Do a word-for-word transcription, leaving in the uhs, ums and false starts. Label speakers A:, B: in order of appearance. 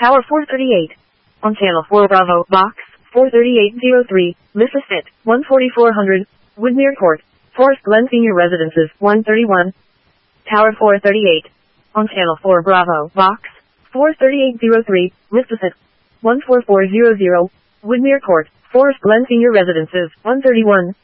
A: Tower four thirty-eight. On Channel four Bravo, Box four thirty-eight oh three, Mississippi, one forty-four hundred, Woodmere Court, Forest Glen Senior Residences, one thirty-one. Tower four thirty-eight. On Channel four Bravo, Box four thirty-eight oh three, Mississippi, one four four hundred, Woodmere Court, Forest Glen Senior Residences, one thirty-one.